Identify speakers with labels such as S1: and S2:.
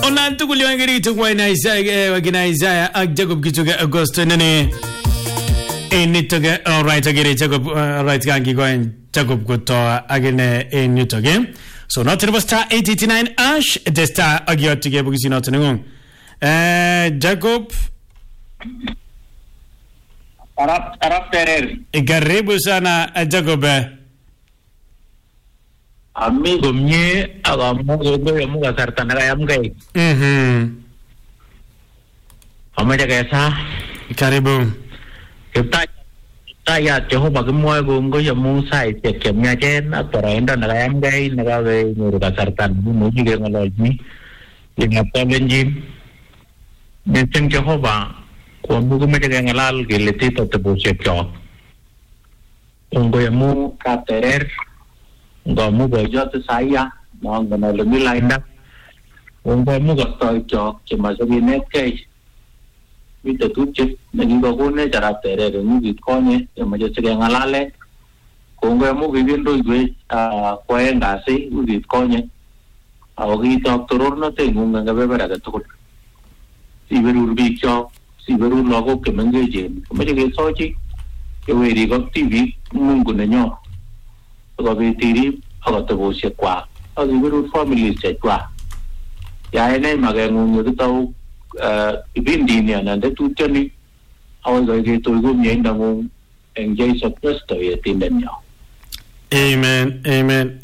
S1: Olan tugul yung ngirito kwa wakina Isaiah ak Jacob kichuga Augusto nani. Nitoge alright agire Jacob right gangi kwa Jacob kutoa agine nitoge. So not to star 889 ash the star agiot to get bugisi not nung. Jacob
S2: Arap Terer.
S1: Karibu sana Jacob.
S2: Amigo mie agamu kasarta na kaya mkai. Amaja kaya
S1: Karibu.
S2: Kita ya Jehova kemoy gum ya Musa itu kemnya jen atau renda na kaya mkai na kaya nguru kasarta mu juga ngalojni. Ingatan benjim. Neseng Jehova ko mu kemeja kaya ngalal geliti tetap siap jawab. Unggo ya mu Terer. Ngõ mu go jo te saya mo ngana le mi lai nak ngõ mu go to jo che ma so bi ne ke mi te tu che ni go ko ne jara tere re ni ko ne ma jo che ngala le ngõ mu bi bin do gwe ko e nga si u ko ne a o gi to toror no te ngunga ga be bara ga to si beru bi jo si beru lo go ke menge je ma je ge so chi ke we ri go tv mungu ne nyo có bị tiri hoặc là bộ sẽ qua ở những cái family sẽ qua ya này mà cái người ta tàu bên đi nè là để tu chân đi họ rồi cái tôi cũng nhận đồng anh dây sắp tới tới tiền đến nhau.
S1: Amen.